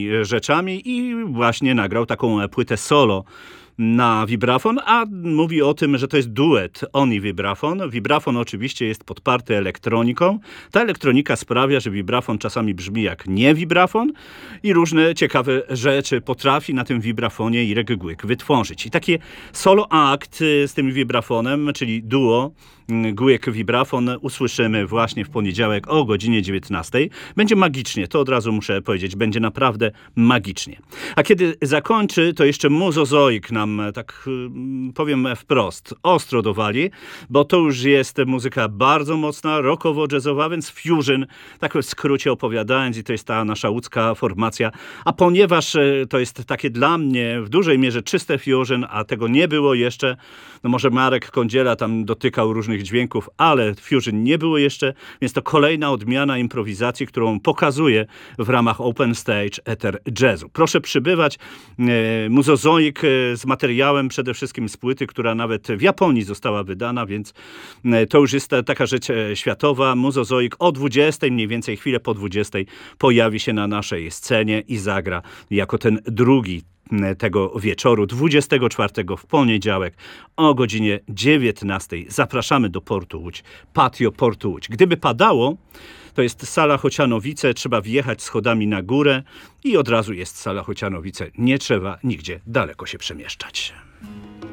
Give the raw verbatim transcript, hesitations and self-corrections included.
rzeczami i właśnie nagrał taką płytę solo na wibrafon, a mówi o tym, że to jest duet on i wibrafon. Wibrafon oczywiście jest podparty elektroniką. Ta elektronika sprawia, że wibrafon czasami brzmi jak nie wibrafon i różne ciekawe rzeczy potrafi na tym wibrafonie Irek Głyk wytworzyć. I takie solo akt z tym wibrafonem, czyli duo Głyk Wibrafon, usłyszymy właśnie w poniedziałek o godzinie dziewiętnastej. Będzie magicznie, to od razu muszę powiedzieć, będzie naprawdę magicznie. A kiedy zakończy, to jeszcze Muzozoik nam, tak powiem wprost, ostro dowali, bo to już jest muzyka bardzo mocna, rockowo-jazzowa, więc fusion, tak w skrócie opowiadając, i to jest ta nasza łódzka formacja. A ponieważ to jest takie dla mnie w dużej mierze czyste fusion, a tego nie było jeszcze, no może Marek Kądziela tam dotykał różnych dźwięków, ale fusion nie było jeszcze, więc to kolejna odmiana improwizacji, którą pokazuję w ramach Open Stage Ether Jazzu. Proszę przybywać. E, Muzozoik e, z materiałem przede wszystkim z płyty, która nawet w Japonii została wydana, więc e, to już jest ta, taka rzecz e, światowa. Muzozoik o dwudziestej, mniej więcej chwilę po dwudziestej pojawi się na naszej scenie i zagra jako ten drugi tego wieczoru, dwudziestego czwartego w poniedziałek o godzinie dziewiętnastej. Zapraszamy do Portu Łódź, Patio Portu Łódź. Gdyby padało, to jest sala Chocianowice, trzeba wjechać schodami na górę i od razu jest sala Chocianowice. Nie trzeba nigdzie daleko się przemieszczać.